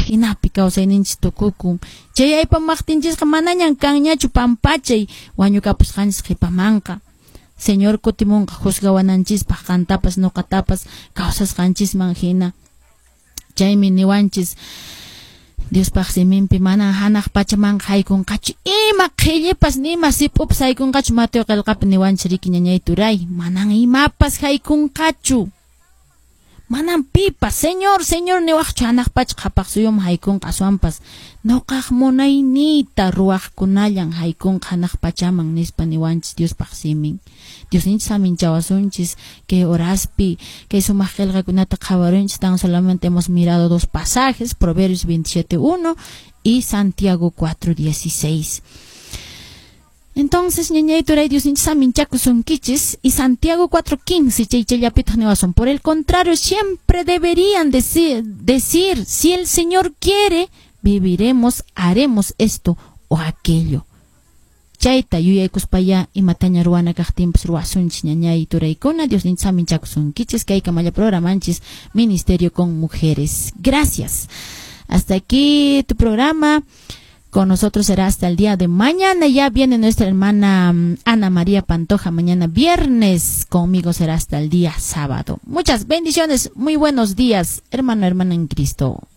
inapi kawsayninchis tukukun. Chay aypamaqtinchisqa manañan kanñachu pampachay wañukapusqanchis qipamanqa. Señor kutimunqa juzgawananchispaq kantapas nuqatapas kawsasqanchisman hina. Chaymi niwanchis Diospaq siminpi mana hanaq pachamanqa haykunqachu ima qhillipas nima sipupas haykunqachu Mateo qillqapi niwanchis riki ñañay turay manan imapas haykunqachu. Manan pipas, señor niwaqchu hanaq pacha qhapaq suyum haykunqa aswanpas nuqaq munaynita ruwaqkunallan haykunqa hanaq pachaman nispa niwanchis Diospaq simin. Diosninchis aminchawasunchis que horaspi que sumaq qillqakunata qhawarunchis tan solamente hemos mirado dos pasajes, Proverbios 27:1 y Santiago 4:16. Entonces, ñañay turay Diosninchis aminchakusunkichis y Santiago 4:15 chaychallapitaq niwasun. Por el contrario, siempre deberían decir, si el Señor quiere, viviremos, haremos esto o aquello. Chayta yuyaykuspaya imataña ruwana kaqtinpas ruwasunchis ñañay turaykuna. Diosninchis aminchakusunkichis kaykamalla programanchis Ministerio con Mujeres. Gracias. Hasta aquí tu programa. Con nosotros será hasta el día de mañana. Ya viene nuestra hermana Ana María Pantoja mañana viernes. Conmigo será hasta el día sábado. Muchas bendiciones. Muy buenos días, hermano, hermana en Cristo.